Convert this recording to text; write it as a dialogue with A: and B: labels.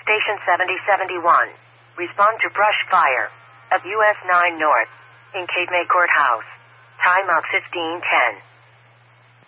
A: Station 7071. Respond to brush fire of US 9 North in Cape May Courthouse. Time out 15:10.